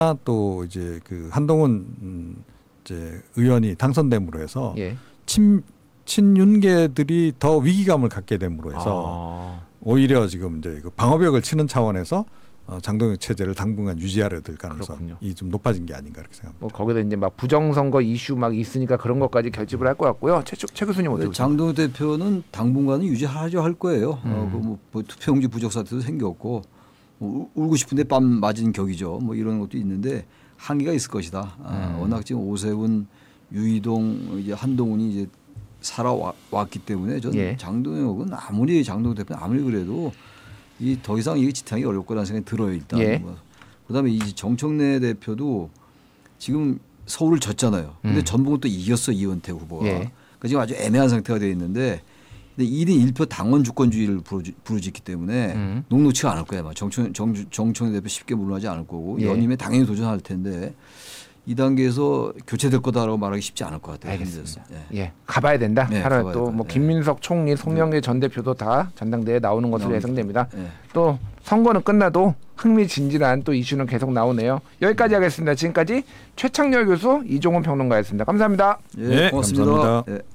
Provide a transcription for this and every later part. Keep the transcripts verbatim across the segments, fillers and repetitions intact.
또 이제 그 한동훈 음, 이제 의원이 당선됨으로 해서 예. 친 친윤계들이 더 위기감을 갖게 됨으로 해서 아. 오히려 지금 이제 그 방어벽을 치는 차원에서 어, 장동혁 체제를 당분간 유지하려 될 가능성이 좀 높아진 게 아닌가 이렇게 생각합니다. 뭐 거기다 이제 막 부정선거 이슈 막 있으니까 그런 것까지 결집을 할 것 같고요. 최, 최 교수님 어떻게 보세요? 장동혁 대표는 당분간은 유지하려 할 거예요. 음. 어, 그 뭐 투표용지 부족 사태도 생겼고 뭐 울고 싶은데 빰 맞은 격이죠. 뭐 이런 것도 있는데 한계가 있을 것이다. 아, 음. 워낙 지금 오세훈, 유이동, 이제 한동훈이 이제 살아왔기 때문에 저는 예. 장동혁은 아무리 장동혁 대표는 아무리 그래도 이 더 이상 이게 지탱이 어렵을 거라는 생각이 들어요 일단. 예. 뭐. 그다음에 이 정청래 대표도 지금 서울을 졌잖아요. 근데 음. 전북은 또 이겼어 이원택 후보가. 예. 그러니까 지금 아주 애매한 상태가 되어 있는데 근데 일 인 일 표 당원 주권주의를 부르짖기 때문에 음. 녹록치가 않을 거예요. 정청, 정, 정청래 대표 쉽게 물러나지 않을 거고 예. 연임에 당연히 도전할 텐데 이 단계에서 교체될 거다라고 말하기 쉽지 않을 것 같아요. 알겠습니다. 예. 예, 가봐야 된다. 네, 하나 가봐야 또 뭐 될 김민석 총리, 송영길 전 대표도 다 전당대회에 나오는 것으로 나옵니다. 예상됩니다. 예. 또 선거는 끝나도 흥미진진한 또 이슈는 계속 나오네요. 여기까지 하겠습니다. 지금까지 최창렬 교수, 이종훈 평론가였습니다. 감사합니다. 예, 네, 고맙습니다. 감사합니다. 예.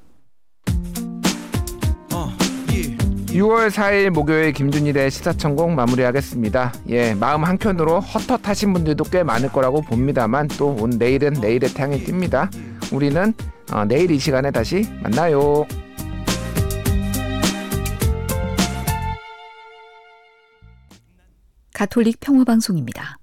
유월 사일 목요일 김준일의 시사천곡 마무리하겠습니다. 예, 마음 한켠으로 헛헛하신 분들도 꽤 많을 거라고 봅니다만 또 온 내일은 내일의 태양이 뜹니다. 우리는 어, 내일 이 시간에 다시 만나요. 가톨릭 평화방송입니다.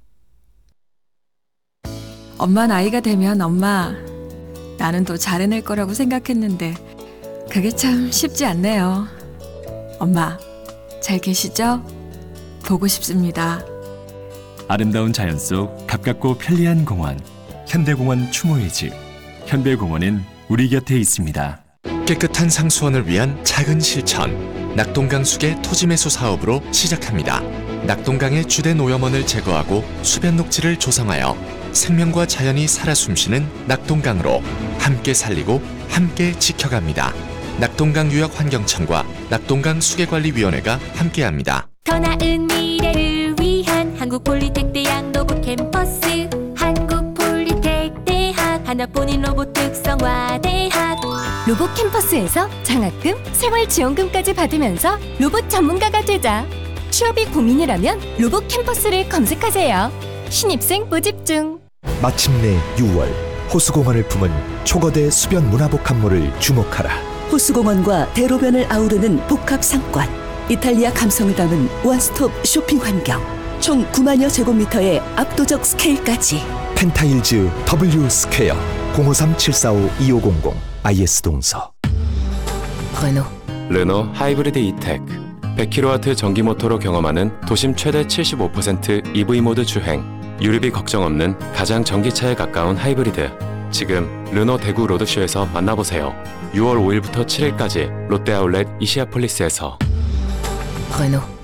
엄마 나이가 되면 엄마 나는 더 잘해낼 거라고 생각했는데 그게 참 쉽지 않네요. 엄마 잘 계시죠? 보고 싶습니다. 아름다운 자연 속 가깝고 편리한 공원 현대공원 추모의 집 현대공원은 우리 곁에 있습니다. 깨끗한 상수원을 위한 작은 실천 낙동강수계 토지매수 사업으로 시작합니다. 낙동강의 주된 오염원을 제거하고 수변 녹지를 조성하여 생명과 자연이 살아 숨쉬는 낙동강으로 함께 살리고 함께 지켜갑니다. 낙동강 유역환경청과 낙동강 수계관리위원회가 함께합니다. 더 나은 미래를 위한 한국폴리텍대학 로봇 캠퍼스 한국폴리텍대학 하나뿐인 로봇 특성화대학 로봇 캠퍼스에서 장학금, 생활지원금까지 받으면서 로봇 전문가가 되자. 취업이 고민이라면 로봇 캠퍼스를 검색하세요. 신입생 모집 중. 마침내 유월 호수공원을 품은 초거대 수변 문화복합물을 주목하라. 호수공원과 대로변을 아우르는 복합 상권, 이탈리아 감성을 담은 원스톱 쇼핑 환경, 총 구만여 제곱미터의 압도적 스케일까지. 펜타일즈 W 스퀘어 공오삼 칠사오 이오공공 아이에스 동서. 르노 르노 하이브리드 이텍 백 킬로와트 전기 모터로 경험하는 도심 최대 칠십오 퍼센트 이브이 모드 주행, 유류비 걱정 없는 가장 전기차에 가까운 하이브리드. 지금 르노 대구 로드쇼에서 만나보세요. 유월 오일부터 칠일까지 롯데아울렛 이시아폴리스에서. 르노